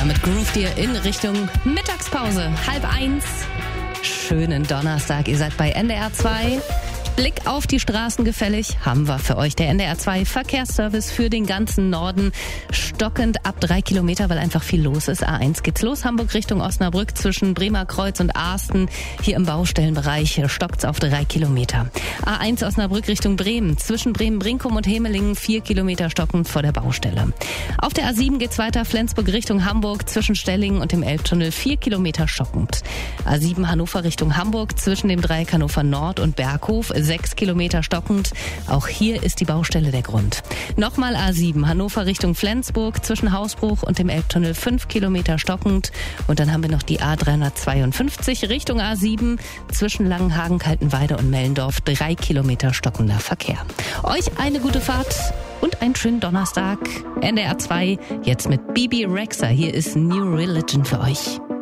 Damit groovt ihr in Richtung Mittagspause. 12:30. Schönen Donnerstag. Ihr seid bei NDR 2. Blick auf die Straßen gefällig haben wir für euch. Der NDR 2 Verkehrsservice für den ganzen Norden. Stockend ab 3 Kilometer, weil einfach viel los ist. A1 geht's los. Hamburg Richtung Osnabrück zwischen Bremer Kreuz und Asten. Hier im Baustellenbereich stockt's auf 3 Kilometer. A1 Osnabrück Richtung Bremen. Zwischen Bremen-Brinkum und Hemelingen 4 Kilometer stockend vor der Baustelle. Auf der A7 geht's weiter. Flensburg Richtung Hamburg zwischen Stellingen und dem Elbtunnel 4 Kilometer stockend. A7 Hannover Richtung Hamburg zwischen dem Dreieck Hannover Nord und Berghof 6 Kilometer stockend. Auch hier ist die Baustelle der Grund. Nochmal A7 Hannover Richtung Flensburg zwischen Hausbruch und dem Elbtunnel 5 Kilometer stockend. Und dann haben wir noch die A352 Richtung A7 zwischen Langenhagen, Kaltenweide und Mellendorf 3 Kilometer stockender Verkehr. Euch eine gute Fahrt und einen schönen Donnerstag. NDR 2 jetzt mit Bibi Rexha. Hier ist New Religion für euch.